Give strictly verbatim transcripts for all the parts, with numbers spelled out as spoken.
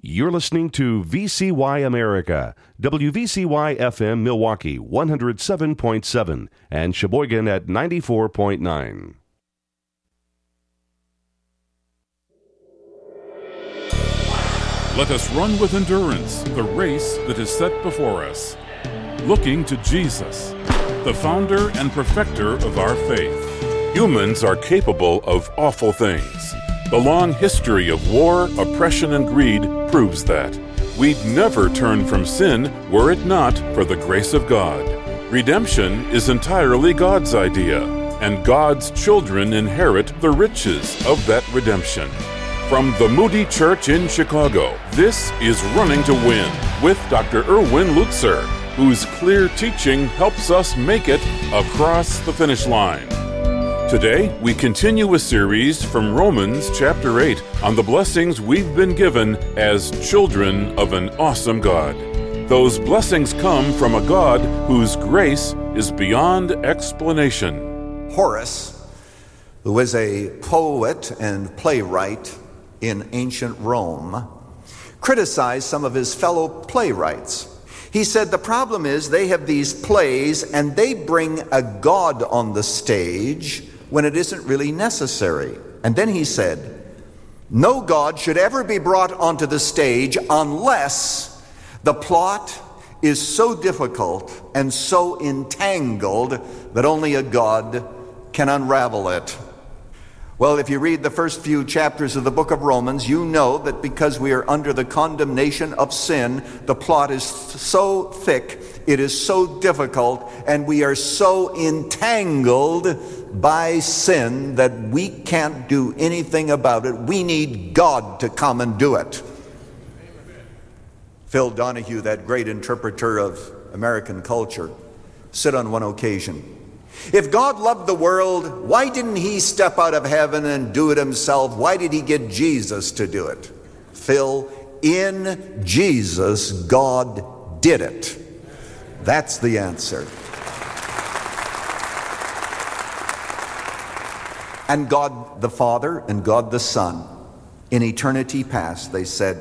You're listening to V C Y America, W V C Y F M Milwaukee one oh seven point seven and Sheboygan at ninety-four point nine. Let us run with endurance the race that is set before us, looking to Jesus, the founder and perfecter of our faith. Humans are capable of awful things. The long history of war, oppression, and greed proves that. We'd never turn from sin were it not for the grace of God. Redemption is entirely God's idea, and God's children inherit the riches of that redemption. From the Moody Church in Chicago, this is Running to Win with Doctor Erwin Lutzer, whose clear teaching helps us make it across the finish line. Today, we continue a series from Romans chapter eight on the blessings we've been given as children of an awesome God. Those blessings come from a God whose grace is beyond explanation. Horace, who was a poet and playwright in ancient Rome, criticized some of his fellow playwrights. He said the problem is they have these plays and they bring a god on the stage when it isn't really necessary. And then he said, no god should ever be brought onto the stage unless the plot is so difficult and so entangled that only a god can unravel it. Well, if you read the first few chapters of the book of Romans, you know that because we are under the condemnation of sin, the plot is so thick, it is so difficult, and we are so entangled by sin that we can't do anything about it. We need God to come and do it. Phil Donahue, that great interpreter of American culture, said on one occasion, if God loved the world, why didn't he step out of heaven and do it himself? Why did he get Jesus to do it? Phil, in Jesus, God did it. That's the answer. And God the Father and God the Son, in eternity past, they said,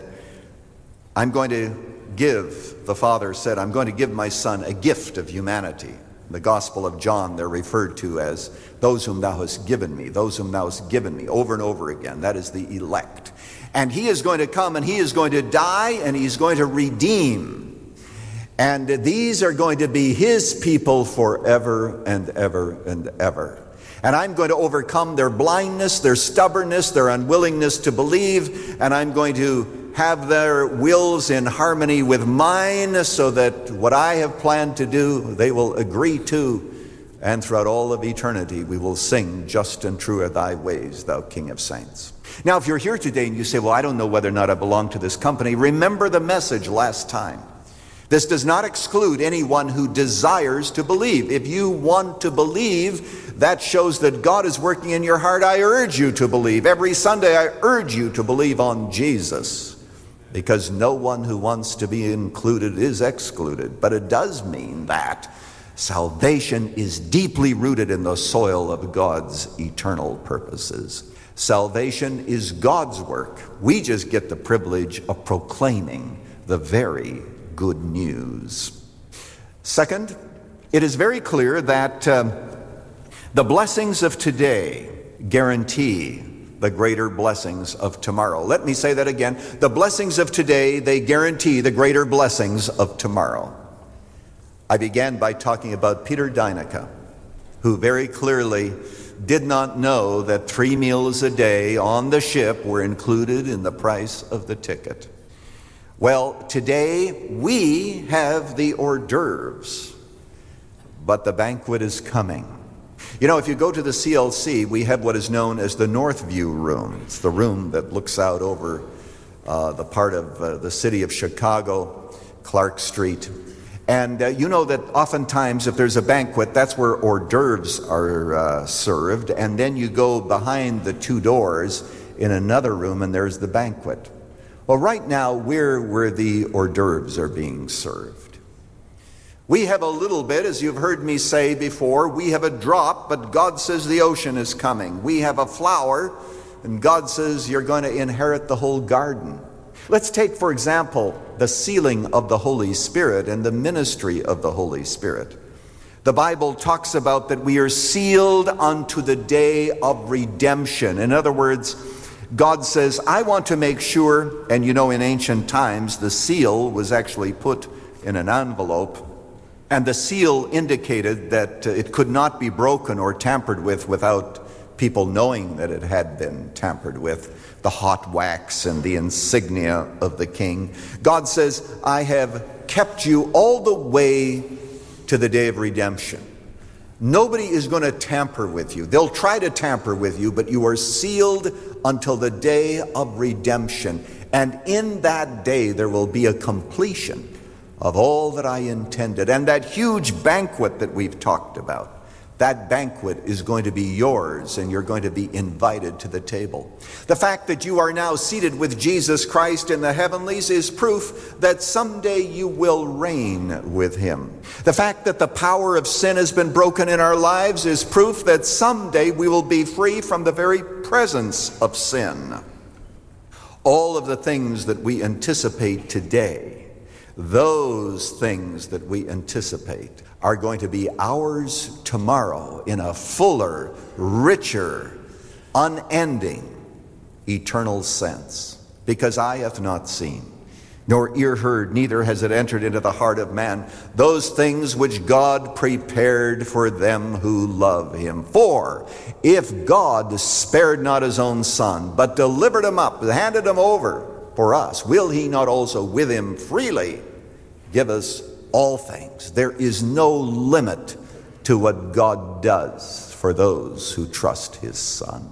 I'm going to give, the Father said, I'm going to give my Son a gift of humanity. The Gospel of John, they're referred to as those whom thou hast given me, those whom thou hast given me, over and over again. That is the elect. And he is going to come and he is going to die and he's going to redeem. And these are going to be his people forever and ever and ever. And I'm going to overcome their blindness, their stubbornness, their unwillingness to believe, and I'm going to have their wills in harmony with mine so that what I have planned to do, they will agree to. And throughout all of eternity, we will sing, just and true are thy ways, thou King of saints. Now, if you're here today and you say, well, I don't know whether or not I belong to this company, remember the message last time. This does not exclude anyone who desires to believe. If you want to believe, that shows that God is working in your heart. I urge you to believe. Every Sunday, I urge you to believe on Jesus. Because no one who wants to be included is excluded. But it does mean that salvation is deeply rooted in the soil of God's eternal purposes. Salvation is God's work. We just get the privilege of proclaiming the very good news. Second, it is very clear that um, the blessings of today guarantee the greater blessings of tomorrow. Let me say that again. The blessings of today, they guarantee the greater blessings of tomorrow. I began by talking about Peter Deinecke, who very clearly did not know that three meals a day on the ship were included in the price of the ticket. Well, today we have the hors d'oeuvres, but the banquet is coming. You know, if you go to the C L C, we have what is known as the Northview Room. It's the room that looks out over uh, the part of uh, the city of Chicago, Clark Street. And uh, you know that oftentimes if there's a banquet, that's where hors d'oeuvres are uh, served. And then you go behind the two doors in another room and there's the banquet. Well, right now, we're where the hors d'oeuvres are being served. We have a little bit, as you've heard me say before, we have a drop, but God says the ocean is coming. We have a flower, and God says you're going to inherit the whole garden. Let's take, for example, the sealing of the Holy Spirit and the ministry of the Holy Spirit. The Bible talks about that we are sealed unto the day of redemption. In other words, God says, I want to make sure, and you know in ancient times the seal was actually put in an envelope, and the seal indicated that it could not be broken or tampered with without people knowing that it had been tampered with, the hot wax and the insignia of the king. God says, I have kept you all the way to the day of redemption. Nobody is going to tamper with you. They'll try to tamper with you, but you are sealed until the day of redemption. And in that day there will be a completion of all that I intended. And that huge banquet that we've talked about, that banquet is going to be yours, and you're going to be invited to the table. The fact that you are now seated with Jesus Christ in the heavenlies is proof that someday you will reign with him. The fact that the power of sin has been broken in our lives is proof that someday we will be free from the very presence of sin. All of the things that we anticipate today, those things that we anticipate are going to be ours tomorrow in a fuller, richer, unending, eternal sense. Because eye hath not seen, nor ear heard, neither has it entered into the heart of man, those things which God prepared for them who love him. For if God spared not his own son, but delivered him up, handed him over for us, will he not also with him freely give us all things? There is no limit to what God does for those who trust his Son.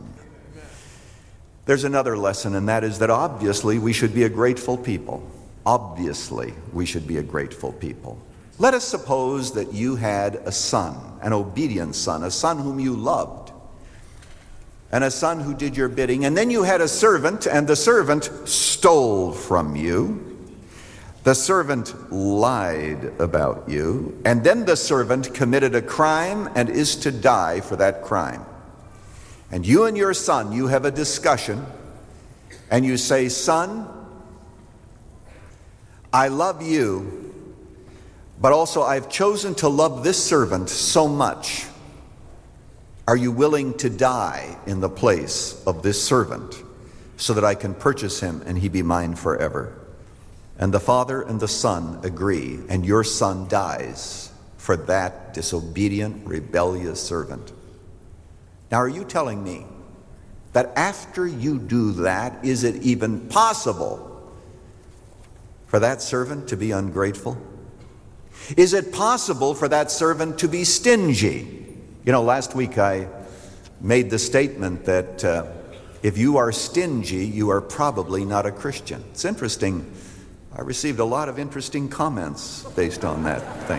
There's another lesson, and that is that obviously we should be a grateful people. Obviously we should be a grateful people. Let us suppose that you had a son, an obedient son, a son whom you loved, and a son who did your bidding, and then you had a servant, and the servant stole from you. The servant lied about you, and then the servant committed a crime and is to die for that crime. And you and your son, you have a discussion, and you say, son, I love you, but also I've chosen to love this servant so much. Are you willing to die in the place of this servant so that I can purchase him and he be mine forever? And the father and the son agree, and your son dies for that disobedient, rebellious servant. Now, are you telling me that after you do that, is it even possible for that servant to be ungrateful? Is it possible for that servant to be stingy? You know, last week I made the statement that uh, if you are stingy, you are probably not a Christian. It's interesting. I received a lot of interesting comments based on that thing.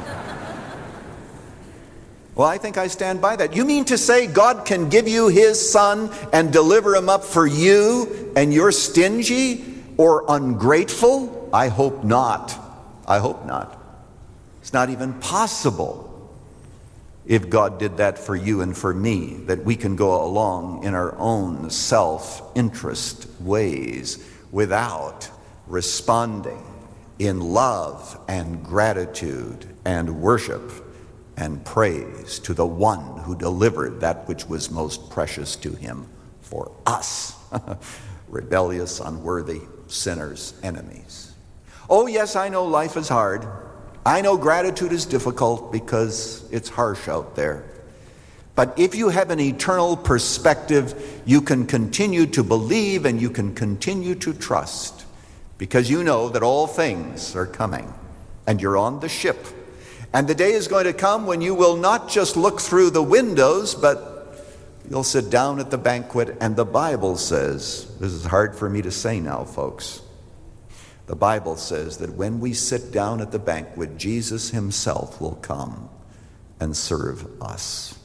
Well, I think I stand by that. You mean to say God can give you his son and deliver him up for you, and you're stingy or ungrateful? I hope not. I hope not. It's not even possible, if God did that for you and for me, that we can go along in our own self-interest ways without responding in love and gratitude and worship and praise to the one who delivered that which was most precious to him for us, rebellious, unworthy sinners, enemies. Oh yes, I know life is hard. I know gratitude is difficult because it's harsh out there. But if you have an eternal perspective, you can continue to believe and you can continue to trust, because you know that all things are coming and you're on the ship. And the day is going to come when you will not just look through the windows, but you'll sit down at the banquet. And the Bible says, this is hard for me to say now, folks. The Bible says that when we sit down at the banquet, Jesus himself will come and serve us.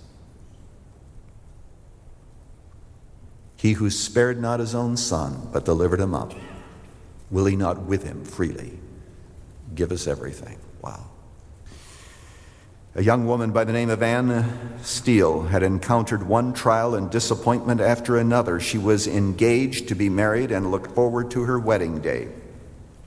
He who spared not his own son, but delivered him up, will he not with him freely give us everything? Wow. A young woman by the name of Anne Steele had encountered one trial and disappointment after another. She was engaged to be married and looked forward to her wedding day.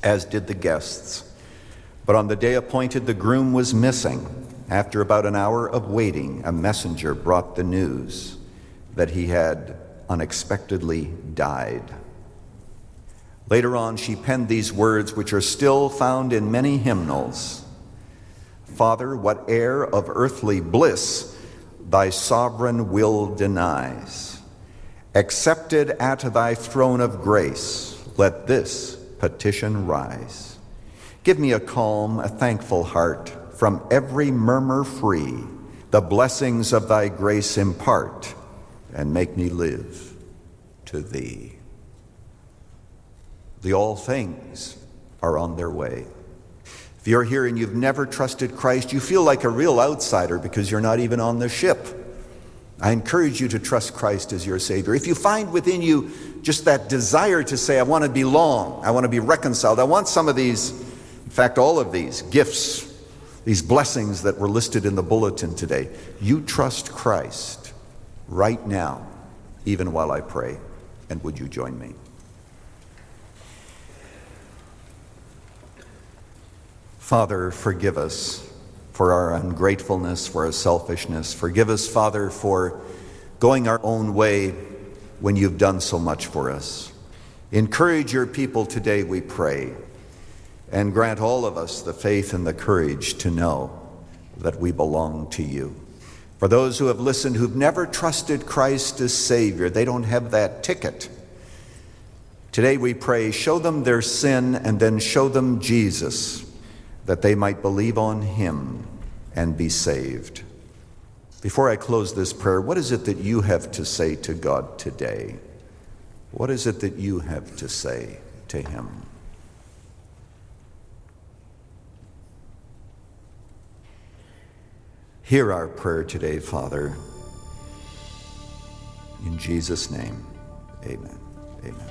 as did the guests. But on the day appointed, the groom was missing. After about an hour of waiting, a messenger brought the news that he had unexpectedly died. Later on, she penned these words, which are still found in many hymnals. Father, whate'er of earthly bliss thy sovereign will denies, accepted at thy throne of grace, let this petition rise. Give me a calm, a thankful heart, from every murmur free, the blessings of thy grace impart, and make me live to thee. The all things are on their way. If you're here and you've never trusted Christ, you feel like a real outsider because you're not even on the ship. I encourage you to trust Christ as your Savior. If you find within you just that desire to say, I want to belong, I want to be reconciled, I want some of these, in fact, all of these gifts, these blessings that were listed in the bulletin today, you trust Christ right now, even while I pray. And would you join me? Father, forgive us for our ungratefulness, for our selfishness. Forgive us, Father, for going our own way when you've done so much for us. Encourage your people today, we pray, and grant all of us the faith and the courage to know that we belong to you. For those who have listened who've never trusted Christ as Savior, they don't have that ticket. Today we pray, show them their sin and then show them Jesus, that they might believe on him and be saved. Before I close this prayer, what is it that you have to say to God today? What is it that you have to say to him? Hear our prayer today, Father. In Jesus' name, amen. Amen.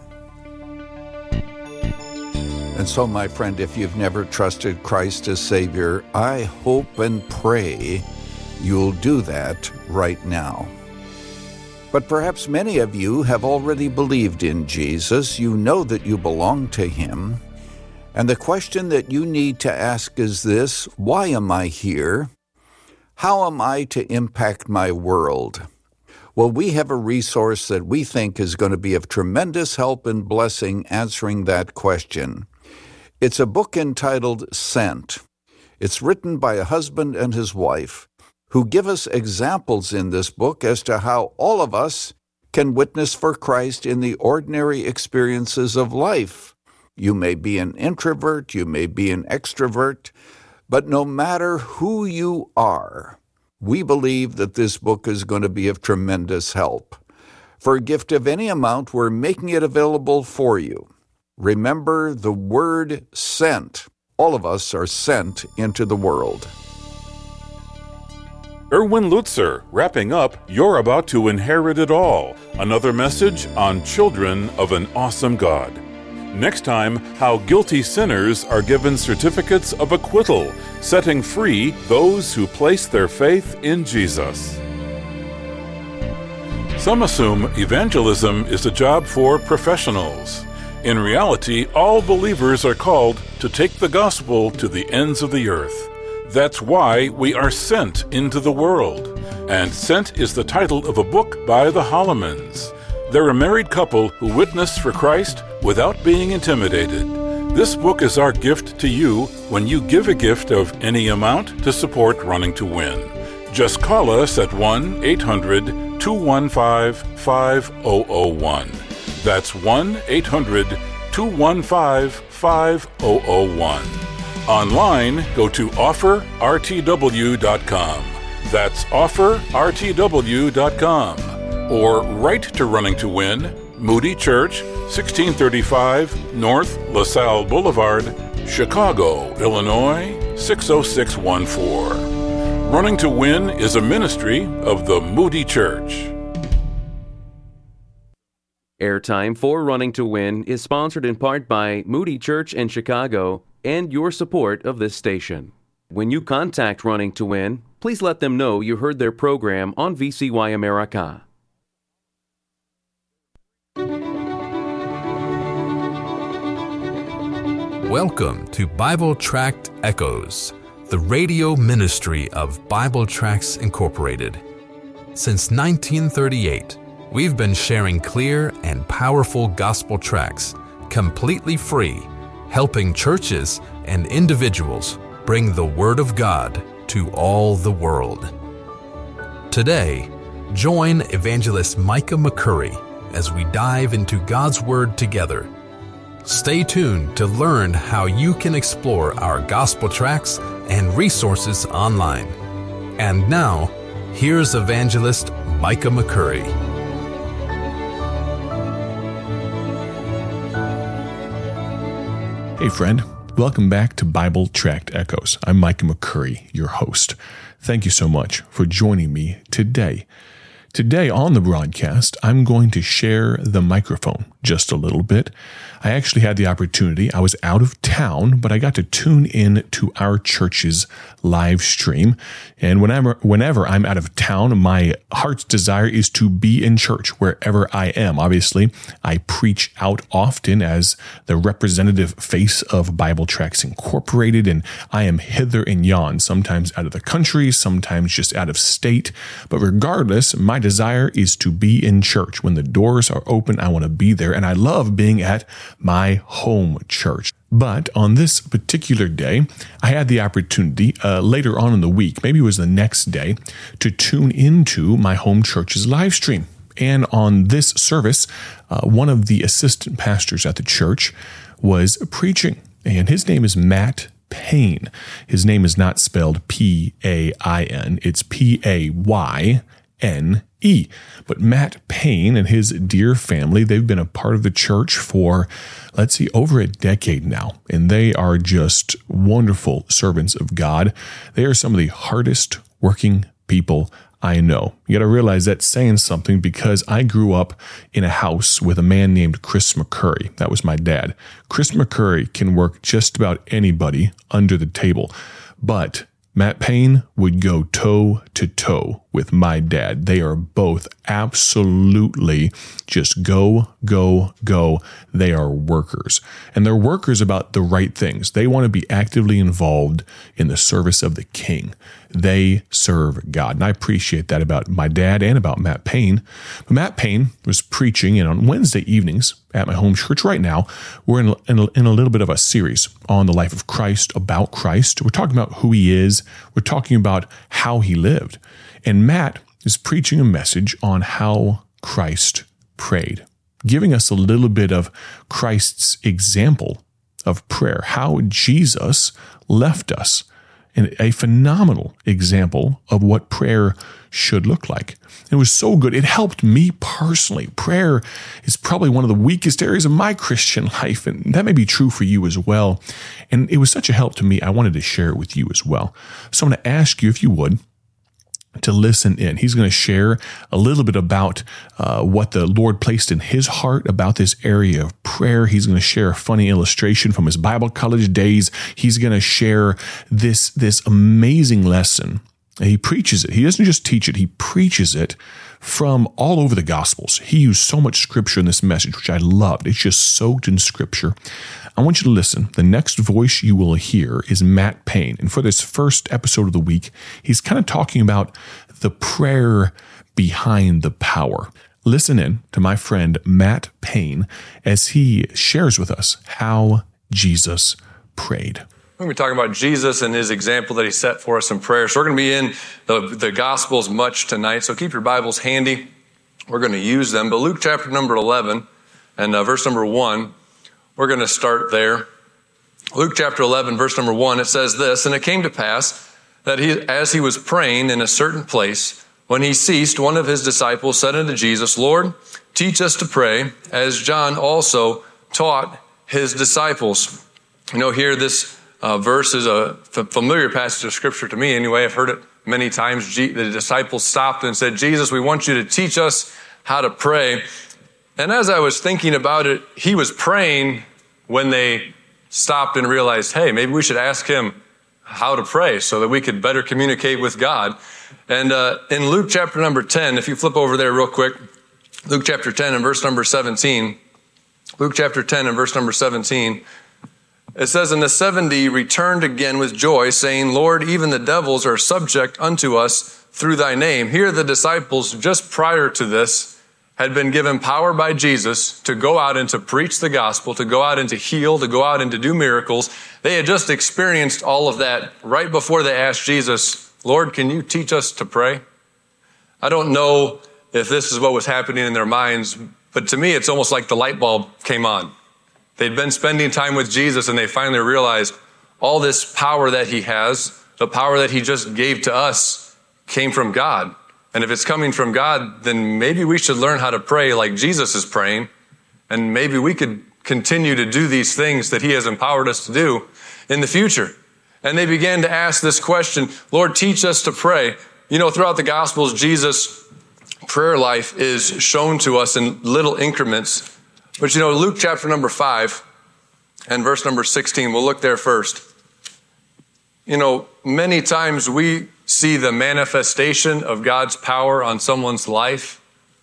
And so, my friend, if you've never trusted Christ as Savior, I hope and pray you'll do that right now. But perhaps many of you have already believed in Jesus. You know that you belong to him. And the question that you need to ask is this: why am I here? How am I to impact my world? Well, we have a resource that we think is going to be of tremendous help and blessing answering that question. It's a book entitled Sent. It's written by a husband and his wife who give us examples in this book as to how all of us can witness for Christ in the ordinary experiences of life. You may be an introvert, you may be an extrovert, but no matter who you are, we believe that this book is going to be of tremendous help. For a gift of any amount, we're making it available for you. Remember the word sent. All of us are sent into the world. Erwin Lutzer, wrapping up You're About to Inherit It All, another message on children of an awesome God. Next time, how guilty sinners are given certificates of acquittal, setting free those who place their faith in Jesus. Some assume evangelism is a job for professionals. In reality, all believers are called to take the gospel to the ends of the earth. That's why we are sent into the world. And Sent is the title of a book by the Hollemans. They're a married couple who witness for Christ without being intimidated. This book is our gift to you when you give a gift of any amount to support Running to Win. Just call us at one eight hundred two one five five zero zero one. That's one eight hundred two one five five zero zero one. Online, go to offer r t w dot com. That's offer r t w dot com. Or write to Running to Win, Moody Church, sixteen thirty-five North LaSalle Boulevard, Chicago, Illinois, six oh six one four. Running to Win is a ministry of the Moody Church. Airtime for Running to Win is sponsored in part by Moody Church in Chicago and your support of this station. When you contact Running to Win, please let them know you heard their program on V C Y America. Welcome to Bible Tract Echoes, the radio ministry of Bible Tracts Incorporated. Since nineteen thirty-eight, we've been sharing clear and powerful gospel tracts, completely free, helping churches and individuals bring the Word of God to all the world. Today, join Evangelist Micah McCurry as we dive into God's Word together. Stay tuned to learn how you can explore our gospel tracts and resources online. And now, here's Evangelist Micah McCurry. Hey friend, welcome back to Bible Tract Echoes. I'm Micah McCurry, your host. Thank you so much for joining me today. Today on the broadcast, I'm going to share the microphone just a little bit. I actually had the opportunity. I was out of town, but I got to tune in to our church's live stream. And whenever, whenever I'm out of town, my heart's desire is to be in church wherever I am. Obviously, I preach out often as the representative face of Bible Tracts Incorporated, and I am hither and yon, sometimes out of the country, sometimes just out of state. But regardless, my desire is to be in church. When the doors are open, I want to be there, and I love being at my home church. But on this particular day, I had the opportunity uh, later on in the week, maybe it was the next day, to tune into my home church's live stream. And on this service, uh, one of the assistant pastors at the church was preaching, and his name is Matt Payne. His name is not spelled P A I N, it's P A Y N E. But Matt Payne and his dear family, they've been a part of the church for, let's see, over a decade now. And they are just wonderful servants of God. They are some of the hardest working people I know. You got to realize that's saying something, because I grew up in a house with a man named Chris McCurry. That was my dad. Chris McCurry can work just about anybody under the table. But Matt Payne would go toe to toe with my dad. They are both absolutely just go, go, go. They are workers. And they're workers about the right things. They want to be actively involved in the service of the King. They serve God. And I appreciate that about my dad and about Matt Payne. But Matt Payne was preaching, and on Wednesday evenings at my home church right now, we're in, in, a, in a little bit of a series on the life of Christ, about Christ. We're talking about who he is. We're talking about how he lived. And Matt is preaching a message on how Christ prayed, giving us a little bit of Christ's example of prayer, how Jesus left us, and a phenomenal example of what prayer should look like. It was so good. It helped me personally. Prayer is probably one of the weakest areas of my Christian life, and that may be true for you as well. And it was such a help to me, I wanted to share it with you as well. So I'm going to ask you, if you would, to listen in. He's going to share a little bit about uh, what the Lord placed in his heart about this area of prayer. He's going to share a funny illustration from his Bible college days. He's going to share this, this amazing lesson. He preaches it. He doesn't just teach it. He preaches it from all over the Gospels. He used so much scripture in this message, which I loved. It's just soaked in scripture. I want you to listen. The next voice you will hear is Matt Payne. And for this first episode of the week, he's kind of talking about the prayer behind the power. Listen in to my friend Matt Payne as he shares with us how Jesus prayed. We're going to be talking about Jesus and his example that he set for us in prayer. So we're going to be in the, the Gospels much tonight. So keep your Bibles handy. We're going to use them. But Luke chapter number eleven and uh, verse number one, we're going to start there. Luke chapter eleven, verse number one, it says this, "And it came to pass that he, as he was praying in a certain place, when he ceased, one of his disciples said unto Jesus, Lord, teach us to pray, as John also taught his disciples." You know, here this uh, verse is a f- familiar passage of Scripture to me. Anyway, I've heard it many times. G- the disciples stopped and said, Jesus, we want you to teach us how to pray. And as I was thinking about it, he was praying when they stopped and realized, hey, maybe we should ask him how to pray so that we could better communicate with God. And uh, in Luke chapter number ten, if you flip over there real quick, Luke chapter ten and verse number seventeen, Luke chapter ten and verse number seventeen, It says, and the seventy returned again with joy, saying, Lord, even the devils are subject unto us through thy name. Here the disciples, just prior to this, had been given power by Jesus to go out and to preach the gospel, to go out and to heal, to go out and to do miracles. They had just experienced all of that right before they asked Jesus, Lord, can you teach us to pray? I don't know if this is what was happening in their minds, but to me, it's almost like the light bulb came on. They'd been spending time with Jesus and they finally realized all this power that he has, the power that he just gave to us, came from God. And if it's coming from God, then maybe we should learn how to pray like Jesus is praying. And maybe we could continue to do these things that he has empowered us to do in the future. And they began to ask this question, Lord, teach us to pray. You know, throughout the Gospels, Jesus' prayer life is shown to us in little increments. But you know, Luke chapter number five and verse number sixteen, we'll look there first. You know, many times we see the manifestation of God's power on someone's life,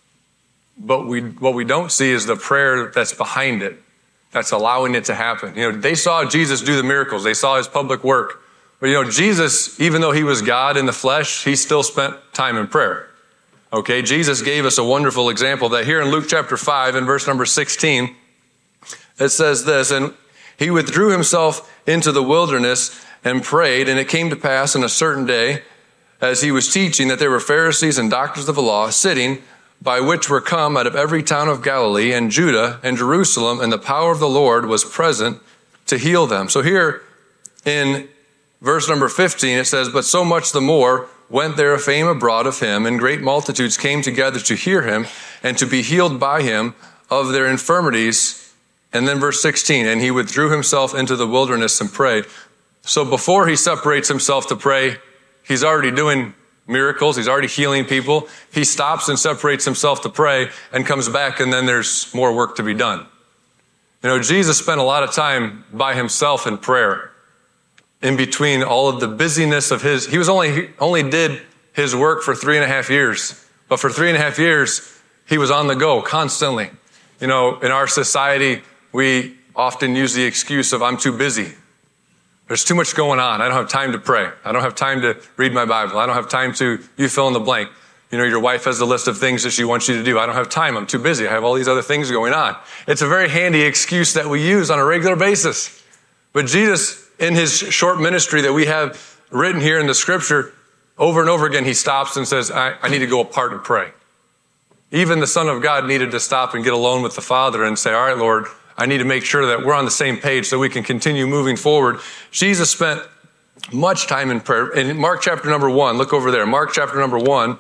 but we what we don't see is the prayer that's behind it, that's allowing it to happen. You know, they saw Jesus do the miracles. They saw his public work. But you know, Jesus, even though he was God in the flesh, he still spent time in prayer. Okay, Jesus gave us a wonderful example that here in Luke chapter five and verse number sixteen, it says this, and he withdrew himself into the wilderness and prayed, and it came to pass in a certain day, as he was teaching, that there were Pharisees and doctors of the law sitting, by which were come out of every town of Galilee and Judah and Jerusalem, and the power of the Lord was present to heal them. So here in verse number fifteen, it says, but so much the more went there a fame abroad of him, and great multitudes came together to hear him and to be healed by him of their infirmities. And then verse sixteen, and he withdrew himself into the wilderness and prayed. So before he separates himself to pray, he's already doing miracles. He's already healing people. He stops and separates himself to pray and comes back, and then there's more work to be done. You know, Jesus spent a lot of time by himself in prayer. In between all of the busyness of his, he was only, he only did his work for three and a half years. But for three and a half years, he was on the go constantly. You know, in our society, we often use the excuse of, I'm too busy. There's too much going on. I don't have time to pray. I don't have time to read my Bible. I don't have time to, you fill in the blank. You know, your wife has a list of things that she wants you to do. I don't have time. I'm too busy. I have all these other things going on. It's a very handy excuse that we use on a regular basis. But Jesus, in his short ministry that we have written here in the scripture, over and over again, he stops and says, I, I need to go apart and pray. Even the Son of God needed to stop and get alone with the Father and say, all right, Lord, I need to make sure that we're on the same page so we can continue moving forward. Jesus spent much time in prayer. In Mark chapter number one, look over there. Mark chapter number one,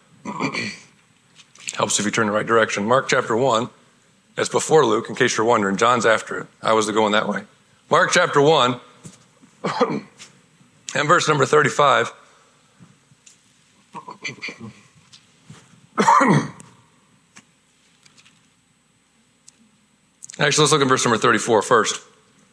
helps if you turn the right direction. Mark chapter one, that's before Luke, in case you're wondering. John's after it. I was going that way. Mark chapter one, and verse number thirty-five. Actually, let's look at verse number thirty-four first.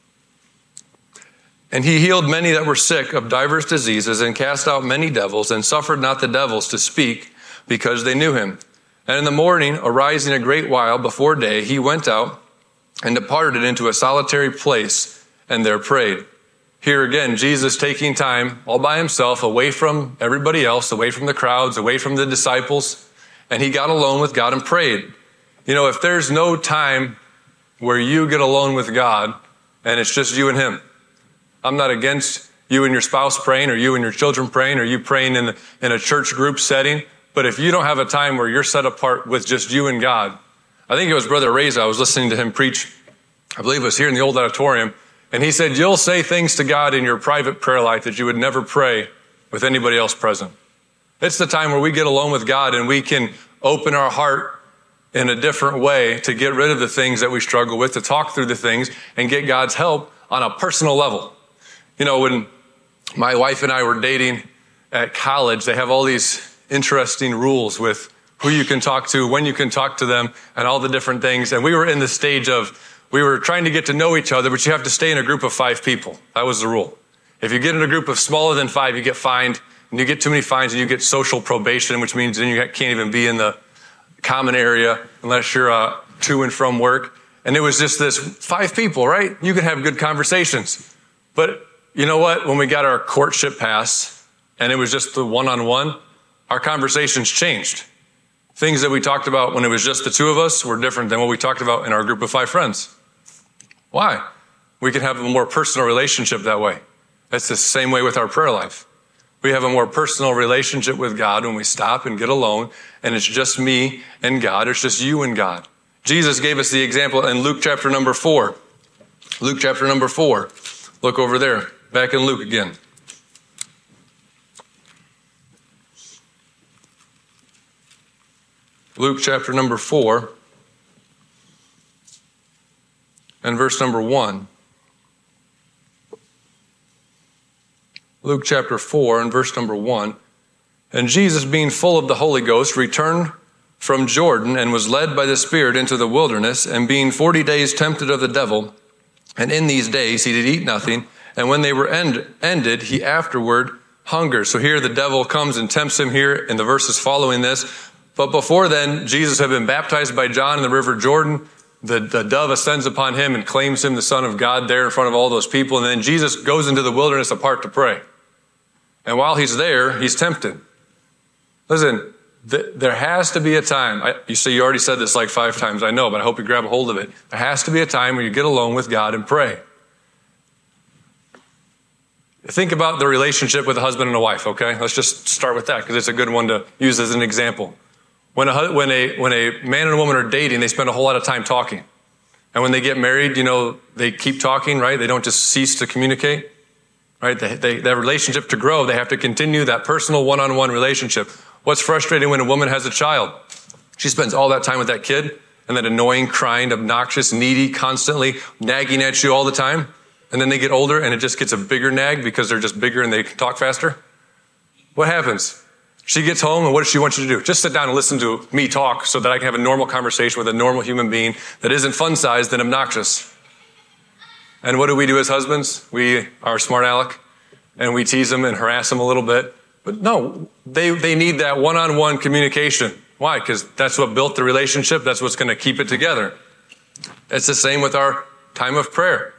And he healed many that were sick of divers diseases, and cast out many devils, and suffered not the devils to speak, because they knew him. And in the morning, arising a great while before day, he went out and departed into a solitary place, and there prayed. Here again, Jesus taking time all by himself, away from everybody else, away from the crowds, away from the disciples, and he got alone with God and prayed. You know, if there's no time where you get alone with God and it's just you and him, I'm not against you and your spouse praying, or you and your children praying, or you praying in, in a church group setting, but if you don't have a time where you're set apart with just you and God, I think it was Brother Reza, I was listening to him preach, I believe it was here in the old auditorium, and he said, you'll say things to God in your private prayer life that you would never pray with anybody else present. It's the time where we get alone with God and we can open our heart in a different way to get rid of the things that we struggle with, to talk through the things and get God's help on a personal level. You know, when my wife and I were dating at college, they have all these interesting rules with who you can talk to, when you can talk to them, and all the different things. And we were in the stage of, we were trying to get to know each other, but you have to stay in a group of five people. That was the rule. If you get in a group of smaller than five, you get fined, and you get too many fines, and you get social probation, which means then you can't even be in the common area unless you're uh, to and from work. and it was just this five people, right? You could have good conversations. But you know what? When we got our courtship pass and it was just the one-on-one, our conversations changed. Things that we talked about when it was just the two of us were different than what we talked about in our group of five friends. Why? We can have a more personal relationship that way. That's the same way with our prayer life. We have a more personal relationship with God when we stop and get alone, and it's just me and God. It's just you and God. Jesus gave us the example in Luke chapter number four. Luke chapter number four. Look over there. Back in Luke again. Luke chapter number four and verse number one. Luke chapter four and verse number one. And Jesus, being full of the Holy Ghost, returned from Jordan and was led by the Spirit into the wilderness, and being forty days tempted of the devil, and in these days he did eat nothing, and when they were end, ended, he afterward hungered. So here the devil comes and tempts him here in the verses following this. But before then, Jesus had been baptized by John in the river Jordan. The, the dove ascends upon him and claims him the Son of God there in front of all those people. And then Jesus goes into the wilderness apart to pray. And while he's there, he's tempted. Listen, th- there has to be a time. I, you say you already said this like five times. I know, but I hope you grab a hold of it. There has to be a time where you get alone with God and pray. Think about the relationship with a husband and a wife, okay? Let's just start with that because it's a good one to use as an example. When a, when a when a man and a woman are dating, they spend a whole lot of time talking. And when they get married, you know, they keep talking, right? They don't just cease to communicate, right? They, they, that relationship to grow, they have to continue that personal one-on-one relationship. What's frustrating when a woman has a child? She spends all that time with that kid and that annoying, crying, obnoxious, needy, constantly nagging at you all the time. And then they get older and it just gets a bigger nag because they're just bigger and they can talk faster. What happens? She gets home, and what does she want you to do? Just sit down and listen to me talk so that I can have a normal conversation with a normal human being that isn't fun-sized and obnoxious. And what do we do as husbands? We are smart aleck, and we tease them and harass them a little bit. But no, they, they need that one-on-one communication. Why? Because that's what built the relationship. That's what's going to keep it together. It's the same with our time of prayer.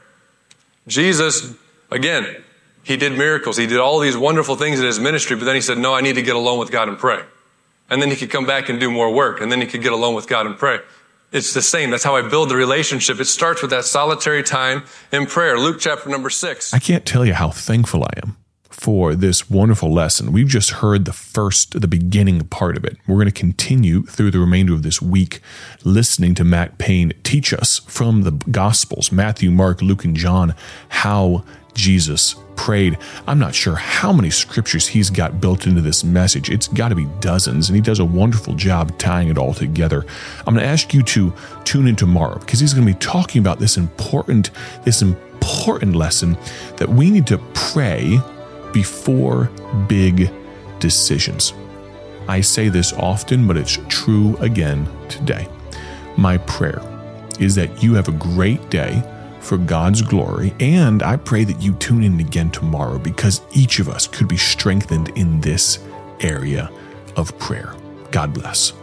Jesus, again, he did miracles. He did all these wonderful things in his ministry, but then he said, no, I need to get alone with God and pray. And then he could come back and do more work, and then he could get alone with God and pray. It's the same. That's how I build the relationship. It starts with that solitary time in prayer. Luke chapter number six. I can't tell you how thankful I am for this wonderful lesson. We've just heard the first, the beginning part of it. We're going to continue through the remainder of this week listening to Matt Payne teach us from the Gospels, Matthew, Mark, Luke, and John, how Jesus prayed. I'm not sure how many scriptures he's got built into this message. It's got to be dozens, and he does a wonderful job tying it all together. I'm going to ask you to tune in tomorrow because he's going to be talking about this important, this important lesson that we need to pray before big decisions. I say this often, but it's true again today. My prayer is that you have a great day for God's glory, and I pray that you tune in again tomorrow because each of us could be strengthened in this area of prayer. God bless.